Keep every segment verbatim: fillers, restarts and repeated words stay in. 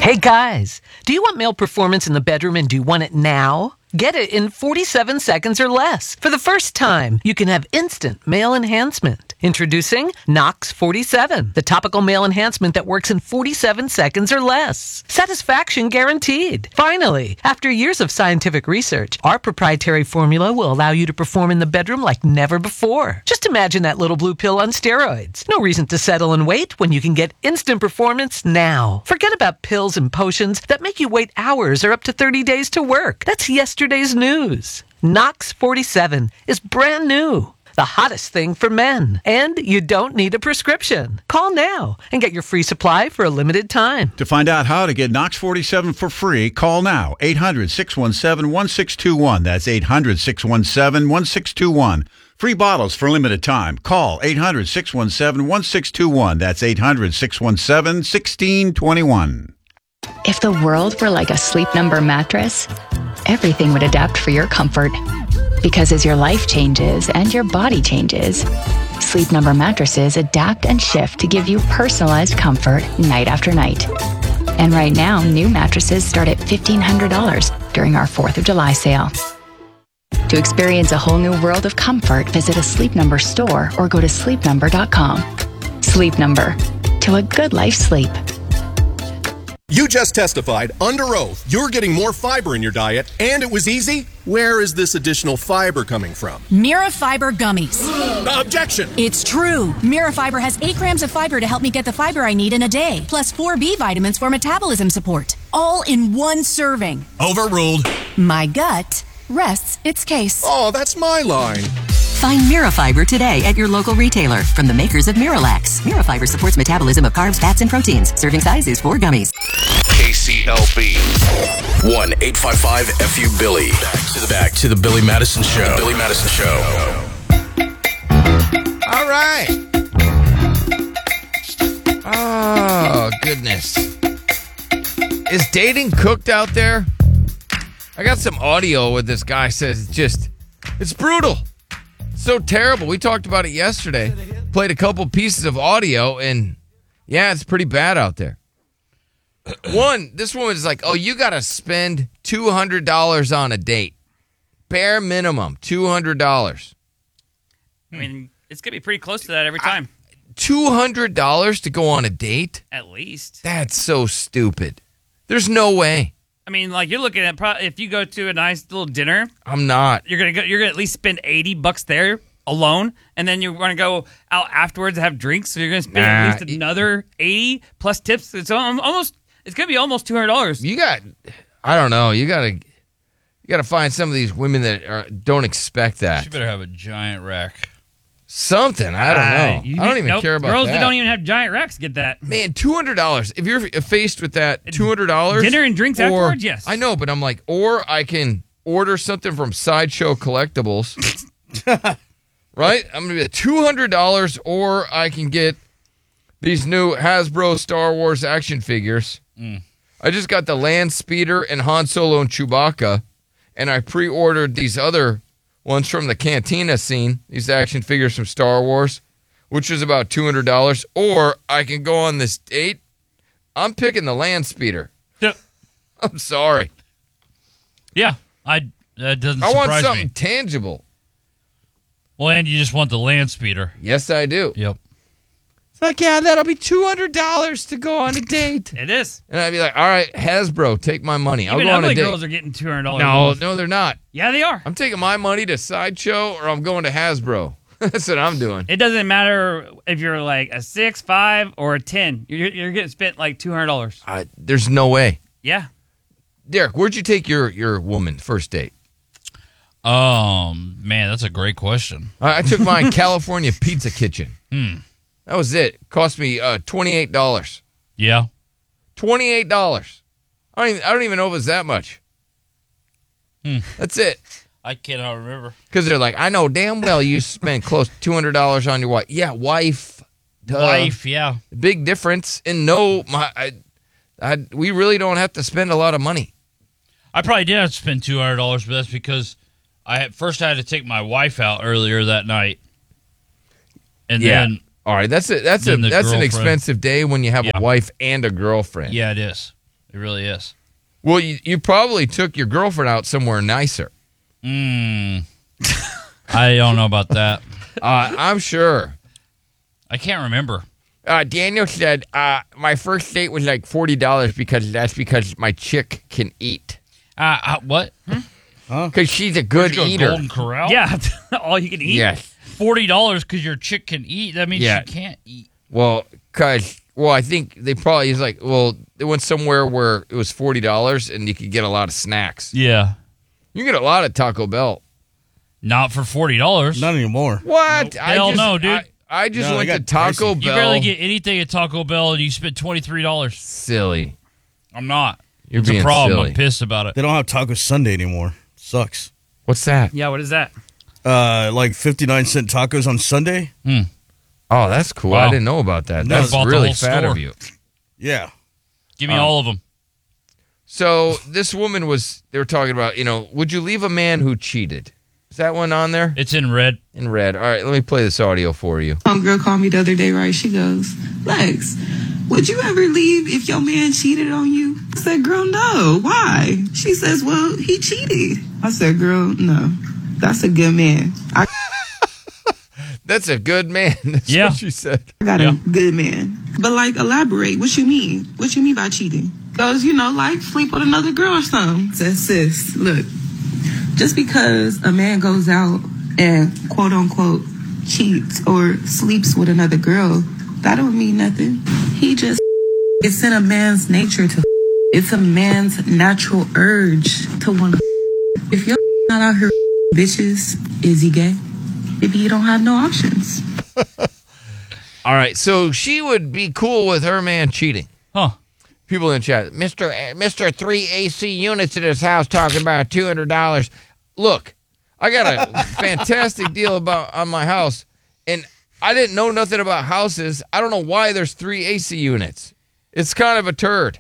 Hey guys, do you want male performance in the bedroom and do you want it now? Get it in forty-seven seconds or less. For the first time, you can have instant male enhancement. Introducing Nox forty-seven, the topical male enhancement that works in forty-seven seconds or less. Satisfaction guaranteed. Finally, after years of scientific research, our proprietary formula will allow you to perform in the bedroom like never before. Just imagine that little blue pill on steroids. No reason to settle and wait when you can get instant performance now. Forget about pills and potions that make you wait hours or up to thirty days to work. That's yesterday's news. Nox forty-seven is brand new. The hottest thing for men. And you don't need a prescription. Call now and get your free supply for a limited time. To find out how to get Nox forty-seven for free, call now. eight hundred, six one seven, one six two one. That's eight hundred, six one seven, one six two one. Free bottles for limited time. Call eight hundred, six one seven, one six two one. That's eight hundred, six one seven, one six two one. If the world were like a Sleep Number mattress, everything would adapt for your comfort. Because as your life changes and your body changes, Sleep Number mattresses adapt and shift to give you personalized comfort night after night. And right now, new mattresses start at fifteen hundred dollars during our fourth of July sale. To experience a whole new world of comfort, visit a Sleep Number store or go to sleep number dot com. Sleep Number. To a good life sleep. You just testified under oath you're getting more fiber in your diet, and it was easy. Where is this additional fiber coming from? Mirafiber gummies. Objection! It's true. Mirafiber has eight grams of fiber to help me get the fiber I need in a day, plus four B vitamins for metabolism support. All in one serving. Overruled. My gut rests its case. Oh, that's my line. Find Mirafiber today at your local retailer from the makers of Miralax. Mirafiber supports metabolism of carbs, fats, and proteins. Serving size is four gummies. K C L B one eight five five F U Billy. Back to the back to the Billy Madison Show. The Billy Madison Show. All right. Oh goodness. Is dating cooked out there? I got some audio where this guy says it's just it's brutal. So terrible. We talked about it yesterday. Played a couple pieces of audio, and yeah, it's pretty bad out there. One, this woman's like, oh, you got to spend two hundred dollars on a date. Bare minimum, two hundred dollars. I mean, it's going to be pretty close to that every time. I, two hundred dollars to go on a date? At least. That's so stupid. There's no way. I mean, like you're looking at pro- if you go to a nice little dinner, I'm not. You're gonna go. You're gonna at least spend eighty bucks there alone, and then you're gonna go out afterwards and have drinks. So you're gonna spend nah, at least another eighty plus tips. It's almost. It's gonna be almost two hundred dollars. You got. I don't know. You gotta. You gotta find some of these women that are, don't expect that. She better have a giant rack. Something. I don't know. Uh, you, I don't even nope, care about girls that. Girls that don't even have giant racks get that. Man, two hundred dollars. If you're faced with that, two hundred dollars. Dinner and drinks or, afterwards, yes. I know, but I'm like, or I can order something from Sideshow Collectibles. Right? I'm going to be at two hundred dollars, or I can get these new Hasbro Star Wars action figures. Mm. I just got the Land Speeder and Han Solo and Chewbacca, and I pre-ordered these other ones from the Cantina scene, these action figures from Star Wars, which was about two hundred dollars. Or I can go on this date. I'm picking the Land Speeder. Yep. I'm sorry. Yeah, I that doesn't I surprise want something me. tangible. Well, and you just want the Land Speeder. Yes, I do. Yep. It's like, yeah, that'll be two hundred dollars to go on a date. It is. And I'd be like, all right, Hasbro, take my money. I'll Even go on a ugly date. girls are getting two hundred dollars. No, no, they're not. Yeah, they are. I'm taking my money to Sideshow, or I'm going to Hasbro. That's what I'm doing. It doesn't matter if you're like a six, five, or a ten. You're, you're getting spent like two hundred dollars. Uh, there's no way. Yeah. Derek, where'd you take your, your woman first date? Um, man, that's a great question. I, I took mine California Pizza Kitchen. Hmm. That was it. Cost me uh, twenty-eight dollars. Yeah. twenty-eight dollars. I don't even, I don't even know if it's that much. Hmm. That's it. I cannot remember. Because they're like, I know damn well you spent close to two hundred dollars on your wife. Yeah, wife. Duh. Wife, yeah. Big difference. And no, my, I, I, we really don't have to spend a lot of money. I probably did have to spend two hundred dollars, but that's because I had, first had to take my wife out earlier that night. And yeah. then... All right, that's a, that's a, that's girlfriend. an expensive day when you have yeah. a wife and a girlfriend. Yeah, it is. It really is. Well, you, you probably took your girlfriend out somewhere nicer. Mm. I don't know about that. Uh, I'm sure. I can't remember. Uh, Daniel said, uh, my first date was like forty dollars because that's because my chick can eat. Uh, uh, what? Because she's a good Go eater. Golden Corral? Yeah, all you can eat. Yes. forty dollars because your chick can eat? That means Yeah. she can't eat. Well, because, well, I think they probably, is like, well, they went somewhere where it was forty dollars and you could get a lot of snacks. Yeah. You get a lot of Taco Bell. Not for forty dollars. Not anymore. What? Nope. Hell just, no, dude. I, I just No, went they to got Taco pricey. Bell. You barely get anything at Taco Bell, and you spent twenty-three dollars. Silly. I'm not. You're it's being a problem. silly. I'm pissed about it. They don't have Taco Sunday anymore. Sucks. What's that? Yeah, what is that? Uh, like fifty-nine cent tacos on Sunday. Hmm. Oh, that's cool. Wow. I didn't know about that. No, I That's bought the really whole fat store. of you. Yeah. Give me Um, all of them. So this woman was, they were talking about, you know, would you leave a man who cheated? Is that one on there? It's in red. In red. All right, let me play this audio for you. Some girl called me the other day, right? She goes, Lex, would you ever leave if your man cheated on you? I said, girl, no. Why? She says, well, he cheated. I said, girl, no. That's a good man. I That's a good man. That's Yeah. what she said. got Yeah. a good man. But, like, elaborate. What you mean? What you mean by cheating? Goes, you know, like, sleep with another girl or something. Says, sis, look, just because a man goes out and, quote, unquote, cheats or sleeps with another girl, that don't mean nothing. He just, it's in a man's nature to, it's a man's natural urge to want to. If you're not out here, bitches, is he gay? Maybe you don't have no options. All right, so she would be cool with her man cheating. Huh. People in the chat, Mister A- Mister Three A C units in his house talking about two hundred dollars. Look, I got a fantastic deal about on my house, and I didn't know nothing about houses. I don't know why there's three A C units. It's kind of a turd.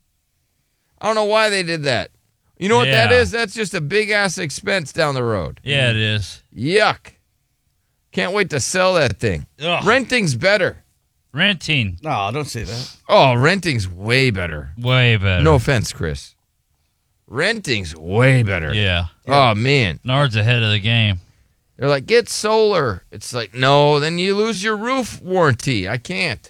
I don't know why they did that. You know what that Yeah. is? That's just a big ass expense down the road. Yeah, it is. Yuck. Can't wait to sell that thing. Ugh. Renting's better. Renting. No, don't say that. Oh, renting's way better. Way better. No offense, Chris. Renting's way better. Yeah. Oh, man. Nard's ahead of the game. They're like, get solar. It's like, no, then you lose your roof warranty. I can't.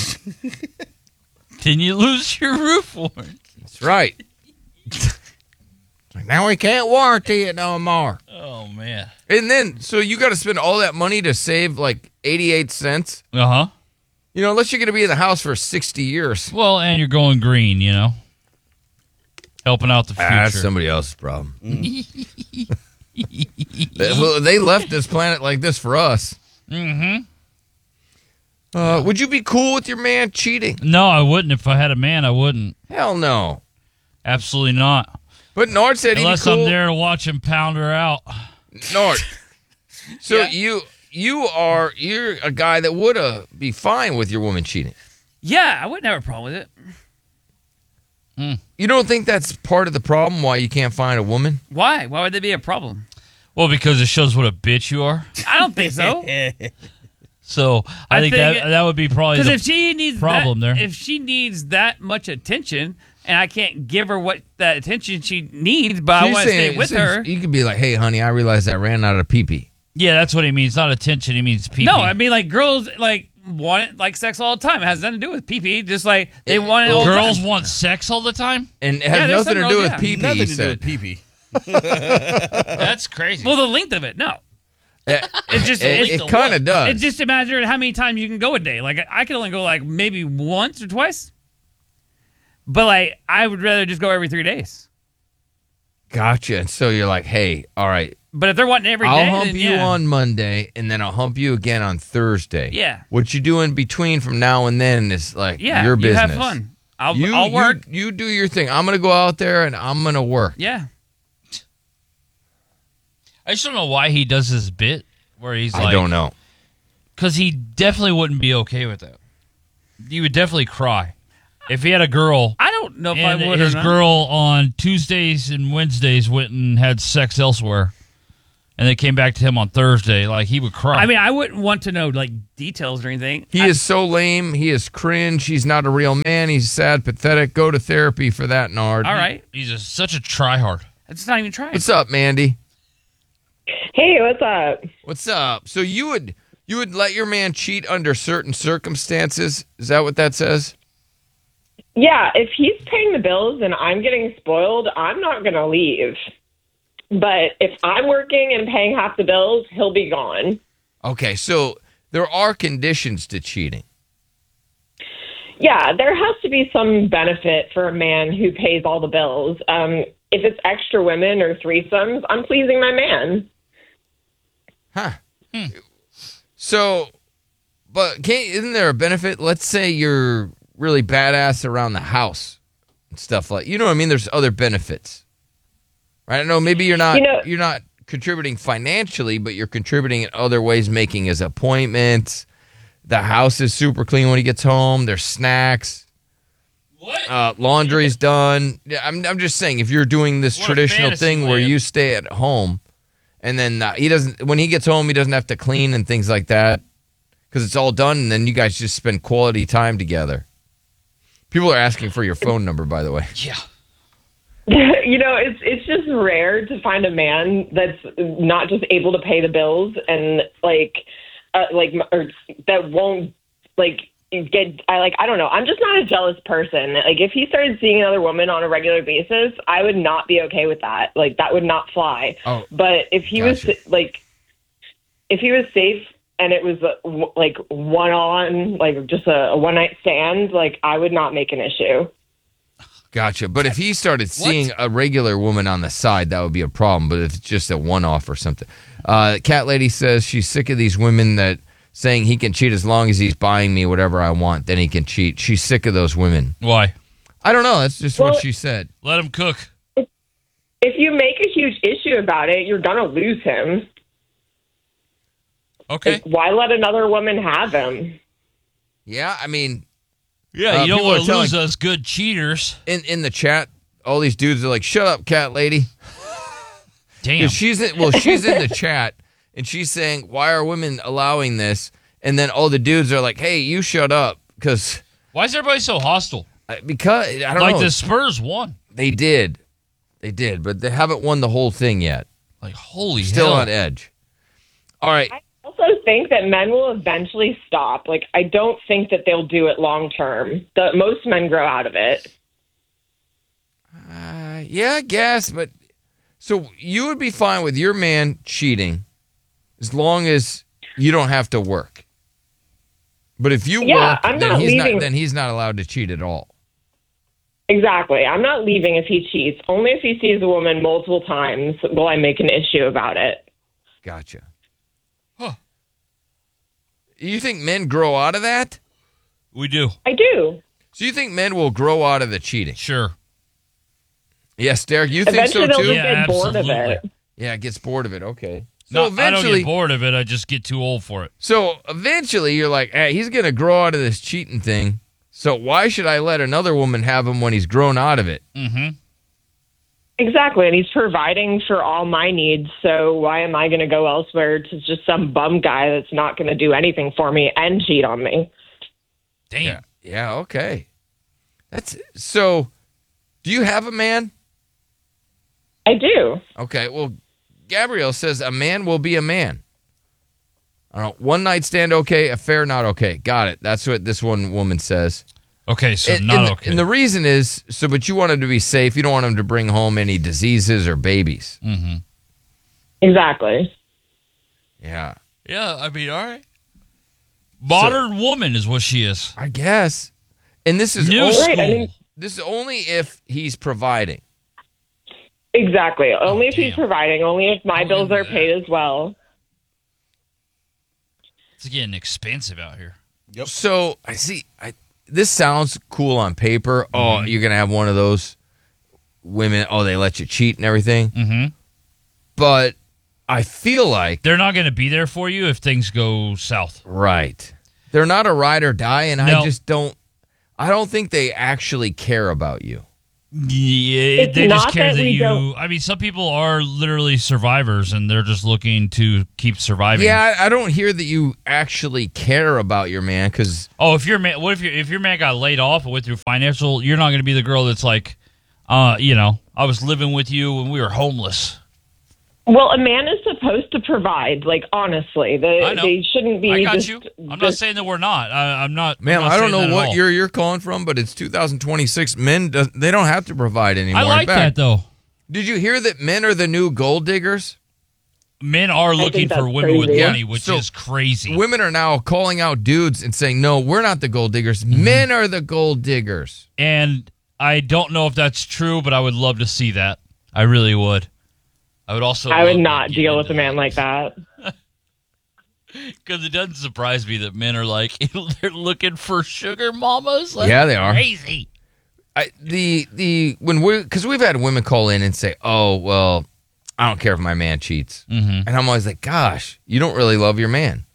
Can you lose your roof warranty? That's right. Like, now we can't warranty it no more. Oh, man. And then, so you got to spend all that money to save like eighty-eight cents. Uh-huh. You know, unless you're going to be in the house for sixty years. Well, and you're going green, you know? Helping out the future. Ah, that's somebody else's problem. they, well, they left this planet like this for us. Mm-hmm. Uh, would you be cool with your man cheating? No, I wouldn't. If I had a man, I wouldn't. Hell no. Absolutely not. But Nord said he'd be Unless cool. I'm there to watch him pound her out. Nord. So Yeah. you you are you're a guy that would uh, be fine with your woman cheating. Yeah, I wouldn't have a problem with it. You don't think that's part of the problem why you can't find a woman? Why? Why would there be a problem? Well, because it shows what a bitch you are. I don't think so. So I, I think, think that it- that would be probably Because the if she needs problem that, there. if she needs that much attention, and I can't give her what that attention she needs, but So I you're want to saying- stay with so her. You could be like, hey, honey, I realized I ran out of pee-pee. Yeah, that's what he means. Not attention. He means pee. No, I mean like girls like want it like sex all the time. It has nothing to do with pee pee. Just like they want it all the Girls time. want sex all the time. And it Yeah, has there's nothing to some do girls, with yeah. pee-pee, Nothing you to do said. with pee-pee. That's crazy. Well, the length of it, no. It, It just it, it's- it kind of does. It just imagine how many times you can go a day. Like I can only go like maybe once or twice. But like I would rather just go every three days. Gotcha. And so you're like, hey, all right, But if they're wanting every I'll day, hump then you yeah. on Monday, and then I'll hump you again on Thursday. Yeah. What you do in between from now and then is like Yeah, your you business. have fun. I'll, You, I'll work. You, you do your thing. I'm going to go out there, and I'm going to work. Yeah. I just don't know why he does this bit where he's like, I don't know. because he definitely wouldn't be okay with that. He would definitely cry if he had a girl. I don't know if and I would his or not. girl on Tuesdays and Wednesdays went and had sex elsewhere. and they came back to him on Thursday, like he would cry. I mean, I wouldn't want to know like details or anything. He I, is so lame. He is cringe. He's not a real man. He's sad, pathetic. Go to therapy for that, Nard. All right. He's a, such a tryhard. It's not even trying. What's up, Mandy? Hey, what's up? What's up? So you would you would let your man cheat under certain circumstances? Is that what that says? Yeah, if he's paying the bills and I'm getting spoiled, I'm not going to leave. But if I'm working and paying half the bills, he'll be gone. Okay, so there are conditions to cheating. Yeah, there has to be some benefit for a man who pays all the bills. Um, if it's extra women or threesomes, I'm pleasing my man. Huh. Hmm. So, but can't, isn't there a benefit? Let's say you're really badass around the house and stuff like, you know what I mean? There's other benefits, right? I know maybe you're not, you know, you're not contributing financially, but you're contributing in other ways, making his appointments. The house is super clean when he gets home. There's snacks. What? Uh, laundry's done. Yeah, I'm, I'm just saying, if you're doing this what traditional thing land. where you stay at home and then uh, he doesn't, when he gets home, he doesn't have to clean and things like that because it's all done. And then you guys just spend quality time together. People are asking for your phone number, by the way. Yeah. You know, it's it's just rare to find a man that's not just able to pay the bills and like, uh, like, or that won't like get. I like. I don't know. I'm just not a jealous person. Like, if he started seeing another woman on a regular basis, I would not be okay with that. Like, that would not fly. Oh, but if he gotcha. was like, if he was safe. And it was uh, w- like one on, like just a, a one night stand, like I would not make an issue. Gotcha. But if he started seeing what? a regular woman on the side, that would be a problem. But if it's just a one off or something. Uh, Cat Lady says she's sick of these women that saying he can cheat as long as he's buying me whatever I want, then he can cheat. She's sick of those women. Why? I don't know. That's just well, what she said. Let him cook. If, if you make a huge issue about it, you're going to lose him. Okay. Like, why let another woman have him? Yeah, I mean... Yeah, uh, you don't want to lose telling, us good cheaters. In in the chat, all these dudes are like, shut up, Cat Lady. Damn. She's in, well, she's in the chat, and she's saying, why are women allowing this? And then all the dudes are like, hey, you shut up. Because... Why is everybody so hostile? Because, I don't like know. Like the Spurs won. They did. They did, but they haven't won the whole thing yet. Like, holy Still hell. on edge. All right. I also think that men will eventually stop. Like, I don't think that they'll do it long term. The, most men grow out of it. Uh, yeah, I guess, but so you would be fine with your man cheating as long as you don't have to work. But if you yeah, work, I'm then, not he's leaving. not, then he's not allowed to cheat at all. Exactly. I'm not leaving if he cheats. Only if he sees a woman multiple times will I make an issue about it. Gotcha. Huh. You think men grow out of that? We do. I do. So you think men will grow out of the cheating? Sure. Yes, Derek, you eventually think so too? They'll yeah, get bored absolutely. of it. Yeah, gets bored of it. Okay. So So no, I don't eventually, get bored of it. I just get too old for it. so eventually, you're like, hey, he's gonna grow out of this cheating thing. So why should I let another woman have him when he's grown out of it? Mm-hmm. Exactly, and he's providing for all my needs, so why am I going to go elsewhere to just some bum guy that's not going to do anything for me and cheat on me? Damn. Yeah. Yeah. Okay. That's so. Do you have a man? I do. Okay. Well, Gabrielle says a man will be a man. I don't know. One night stand okay, affair not okay. Got it. That's what this one woman says. Okay, so and, not and, okay. And the reason is so, but you want him to be safe. You don't want him to bring home any diseases or babies. Mm-hmm. Exactly. Yeah. Yeah, I mean, all right. Modern so, woman is what she is. I guess. And this is New only, school. I mean, this is only if he's providing. Exactly. Only oh, if he's providing. Only if my bills are paid as well. It's getting expensive out here. Yep. So I see. I this sounds cool on paper. Mm-hmm. Oh, you're gonna have one of those women. Oh, they let you cheat and everything. Mm-hmm. But I feel like they're not going to be there for you if things go south. Right. They're not a ride or die, and no. I just don't. I don't think they actually care about you. Yeah, It's they just not care that that we you. don't- I mean, some people are literally survivors, and they're just looking to keep surviving. Yeah, I I don't hear that you actually care about your man because Oh, if your man, what if your if your man got laid off and went through financial? You're not going to be the girl that's like, uh, you know, I was living with you when we were homeless. Well, a man is supposed to provide. Like honestly, they I know. they shouldn't be. I got just, you. I'm not just- saying that we're not. I, I'm not. man, I'm not I don't saying that know at what all. year you're calling from, but it's two thousand twenty-six. Men does, they don't have to provide anymore. I like In fact, that though. Did you hear that men are the new gold diggers? Men are looking that's for women with crazy. money, Yeah, which so is crazy. Women are now calling out dudes and saying, "No, we're not the gold diggers. Mm-hmm. Men are the gold diggers." And I don't know if that's true, but I would love to see that. I really would. I would also. I would love not to get deal with a into man like that. Because it doesn't surprise me that men are like they're looking for sugar mamas. Like, Yeah, they are. crazy. I, the the when we because we've had women call in and say, "Oh, well, I don't care if my man cheats," Mm-hmm. and I'm always like, "Gosh, you don't really love your man."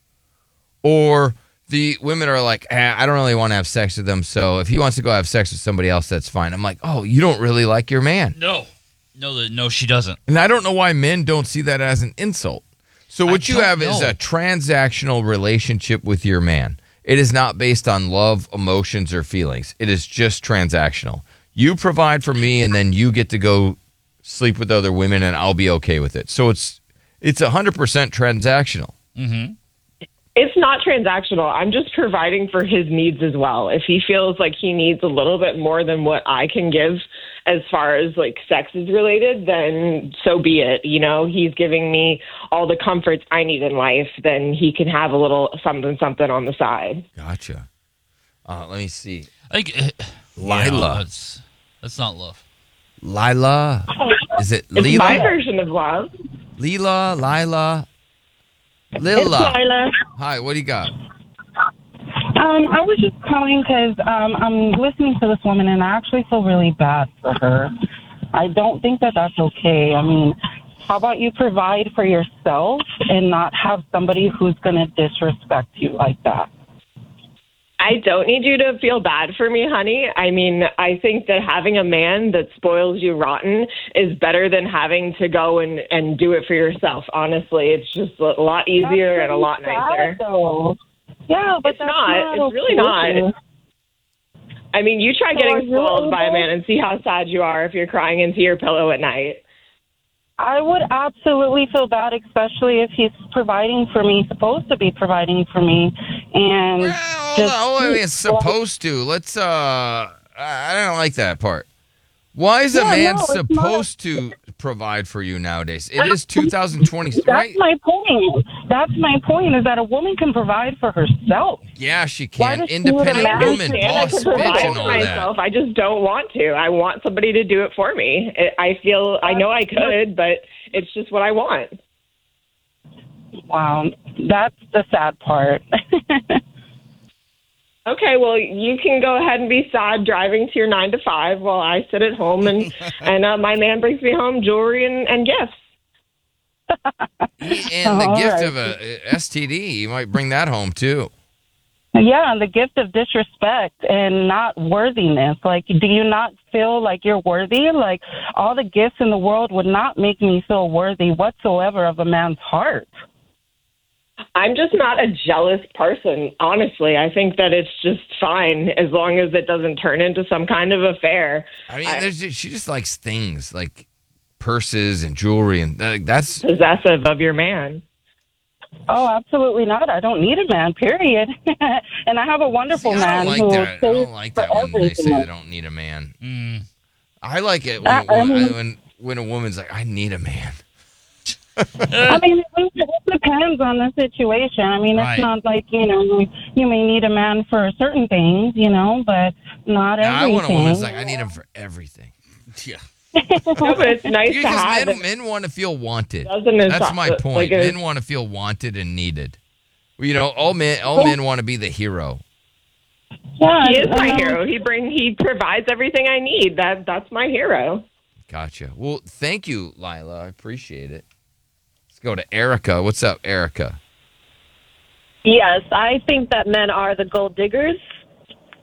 Or the women are like, eh, "I don't really want to have sex with him, so if he wants to go have sex with somebody else, that's fine." I'm like, "Oh, you don't really like your man," No, no, that no, she doesn't. and I don't know why men don't see that as an insult. So what I you don't have is know. a transactional relationship with your man. It is not based on love, emotions, or feelings. It is just transactional. You provide for me, and then you get to go sleep with other women, and I'll be okay with it. So it's it's one hundred percent transactional. Mm-hmm. It's not transactional. I'm just providing for his needs as well. If he feels like he needs a little bit more than what I can give as far as like sex is related, then so be it. You know, he's giving me all the comforts I need in life, then he can have a little something, something on the side. Gotcha. Uh, let me see. I think uh, Lila. yeah, that's that's not love. Lila. Is it It's Lila? my version of love. Lila, Lila, It's Lila. Lila. Hi, what do you got? Um, I was just calling because um, I'm listening to this woman, and I actually feel really bad for her. I don't think that that's okay. I mean, how about you provide for yourself and not have somebody who's going to disrespect you like that? I don't need you to feel bad for me, honey. I mean, I think that having a man that spoils you rotten is better than having to go and, and do it for yourself. Honestly, it's just a lot easier and a lot nicer. Though. Yeah, but it's that's not. not It's really okay. not. I mean, you try So getting are you spoiled by a able- man and see how sad you are if you're crying into your pillow at night. I would absolutely feel bad, especially if he's providing for me, supposed to be providing for me, and Hold just on, wait, wait, it's supposed to. Let's, uh, I I don't like that part. Why is a Yeah, man no, it's supposed to provide for you nowadays? It is two thousand twenty, That's right? my point. That's my point, is that a woman can provide for herself. Yeah, she Why can. does she need a Independent man? woman, And I boss can provide bitch, and for all that. myself. I just don't want to. I want somebody to do it for me. I I feel, I know I could, but it's just what I want. Wow, that's the sad part. Okay, well, you can go ahead and be sad driving to your nine to five while I sit at home and and uh, my man brings me home jewelry and, and gifts. And the All gift right. of a S T D, you might bring that home too. Yeah, and the gift of disrespect and not worthiness. Like, do you not feel like you're worthy? Like, all the gifts in the world would not make me feel worthy whatsoever of a man's heart. I'm just not a jealous person, honestly. I think that it's just fine as long as it doesn't turn into some kind of affair. I mean, there's just, she just likes things like purses and jewelry, and uh, that's possessive of your man. Oh, absolutely not. I don't need a man, period. And I have a wonderful See, man I don't like who that. I stays don't like for that when they say everything. they don't need a man. Mm. I like it when, I- I when, mean- when when a woman's like, I need a man. I mean, it, it depends on the situation. I mean, Right. it's not like, you know, you may need a man for certain things, you know, but not Now, I everything. want a woman who's like, I need him for everything. Yeah. No, but it's nice to Because have men, it. men want to feel wanted. Doesn't it That's sound my like point. a- Men want to feel wanted and needed. You know, all men all men want to be the hero. Yeah, he is my um, hero. He bring he provides everything I need. That that's my hero. Gotcha. Well, thank you, Lila. I appreciate it. Let's go to Erica. What's up, Erica? Yes, I think that men are the gold diggers.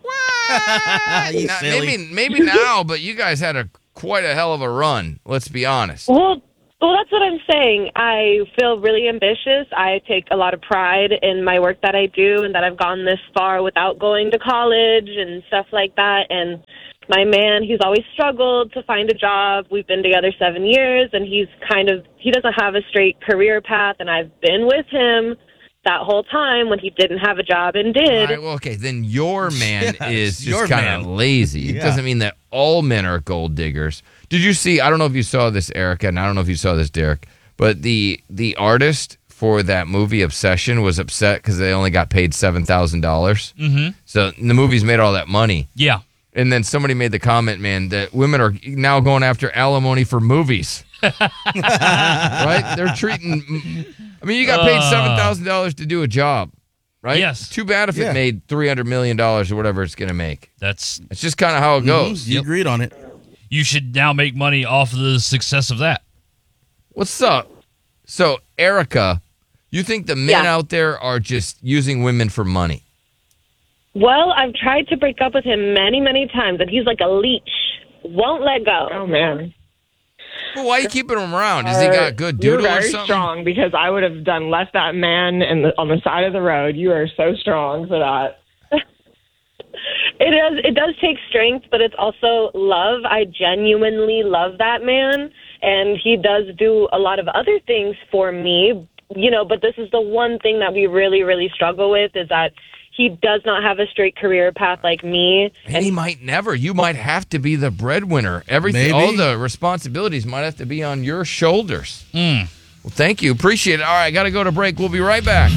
Not- maybe maybe now, but you guys had a quite a hell of a run. Let's be honest. Well, well, that's what I'm saying. I feel really ambitious. I take a lot of pride in my work that I do and that I've gone this far without going to college and stuff like that. And my man, he's always struggled to find a job. We've been together seven years, and he's kind of, he doesn't have a straight career path, and I've been with him that whole time when he didn't have a job and did. All right, well, okay, then your man Yes, is your just kind of man. lazy. It Yeah. doesn't mean that all men are gold diggers. Did you see, I don't know if you saw this, Erica, and I don't know if you saw this, Derek, but the the artist for that movie Obsession was upset because they only got paid seven thousand dollars. Mm-hmm. So the movie's made all that money. Yeah. And then somebody made the comment, man, that women are now going after alimony for movies. Right? They're treating, I mean, you got paid Uh. seven thousand dollars to do a job, right? Yes. Too bad if Yeah. it made three hundred million dollars or whatever it's going to make. That's It's just kind of how it goes. You agreed on it. You should now make money off of the success of that. What's up? So, Erica, you think the men Yeah. out there are just using women for money? Well, I've tried to break up with him many, many times, and he's like a leech. Won't let go. Oh, man. Well, why are you keeping him around? Has he got good You're doodle or very something? strong because I would have done left that man in the, on the side of the road. You are so strong for that. It is. It does take strength, but it's also love. I genuinely love that man, and he does do a lot of other things for me. You know, but this is the one thing that we really, really struggle with is that he does not have a straight career path like me. And he might never. You might have to be the breadwinner. Everything, Maybe. all the responsibilities might have to be on your shoulders. Mm. Well, thank you. Appreciate it. All right, got to go to break. We'll be right back.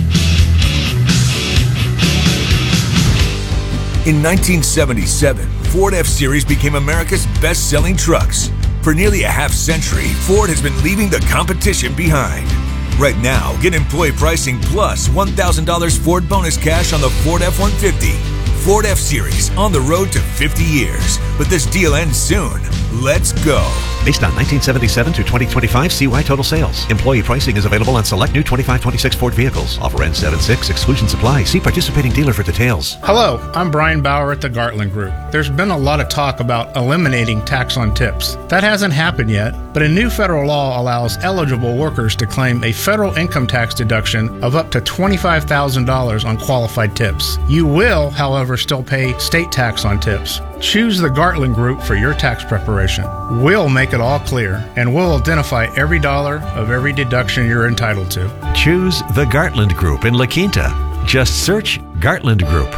In nineteen seventy-seven, Ford F-Series became America's best-selling trucks. For nearly a half century, Ford has been leaving the competition behind. Right now, get employee pricing plus one thousand dollars Ford bonus cash on the Ford F one fifty. Ford F-Series, on the road to fifty years. But this deal ends soon. Let's go. Based on nineteen seventy-seven through twenty twenty-five C Y total sales. Employee pricing is available on select new twenty-five twenty-six Ford vehicles. Offer ends seven six. Exclusion supply. See participating dealer for details. Hello, I'm Brian Bauer at the Gartland Group. There's been a lot of talk about eliminating tax on tips. That hasn't happened yet, but a new federal law allows eligible workers to claim a federal income tax deduction of up to twenty-five thousand dollars on qualified tips. You will, however, still pay state tax on tips. Choose the Gartland Group for your tax preparation. We'll make it all clear, and we'll identify every dollar of every deduction you're entitled to. Choose the Gartland Group in La Quinta. Just search Gartland Group.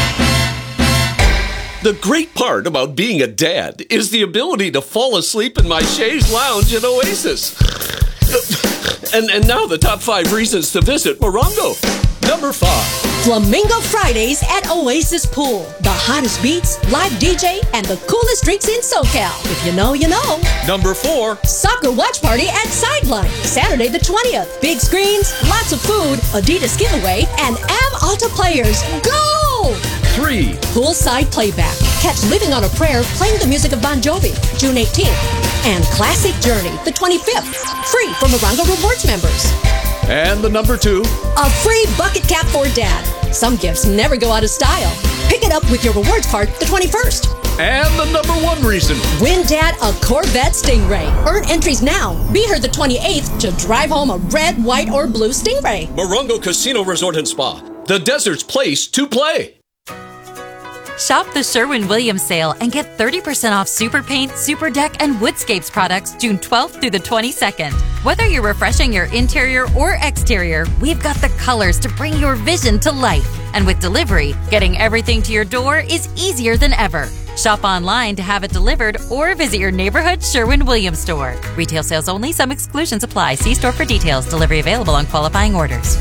The great part about being a dad is the ability to fall asleep in my chaise lounge at Oasis. And, and now the top five reasons to visit Morongo. Number five. Flamingo Fridays at Oasis Pool. The hottest beats, live D J, and the coolest drinks in SoCal. If you know, you know. Number four. Soccer watch party at Sideline. Saturday the twentieth. Big screens, lots of food, Adidas giveaway, and A M Alta players. Go! Three. Poolside playback. Catch Living on a Prayer playing the music of Bon Jovi, June eighteenth. And Classic Journey, the twenty-fifth. Free for Morongo Rewards members. And the number two. A free bucket cap for Dad. Some gifts never go out of style. Pick it up with your rewards card the twenty-first. And the number one reason. Win Dad a Corvette Stingray. Earn entries now. Be here the twenty-eighth to drive home a red, white, or blue Stingray. Morongo Casino Resort and Spa. The desert's place to play. Shop the Sherwin-Williams sale and get thirty percent off Super Paint, Super Deck, and Woodscapes products June twelfth through the twenty-second. Whether you're refreshing your interior or exterior, we've got the colors to bring your vision to life. And with delivery, getting everything to your door is easier than ever. Shop online to have it delivered or visit your neighborhood Sherwin-Williams store. Retail sales only. Some exclusions apply. See store for details. Delivery available on qualifying orders.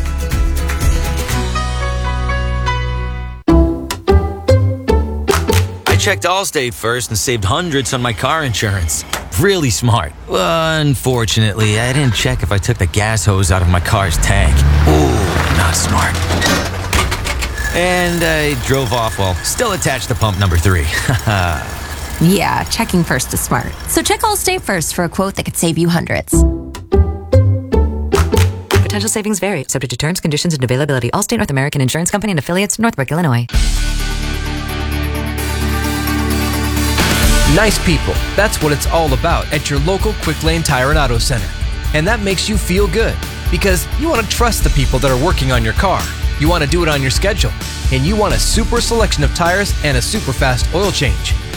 I checked Allstate first and saved hundreds on my car insurance. Really smart. Unfortunately, I didn't check if I took the gas hose out of my car's tank. Ooh, not smart. And I drove off while still attached to pump number three. Yeah, checking first is smart. So check Allstate first for a quote that could save you hundreds. Potential savings vary, subject to terms, conditions, and availability. Allstate North American Insurance Company and affiliates, Northbrook, Illinois. Nice people, that's what it's all about at your local Quick Lane Tire and Auto Center. And that makes you feel good because you want to trust the people that are working on your car. You want to do it on your schedule. And you want a super selection of tires and a super fast oil change.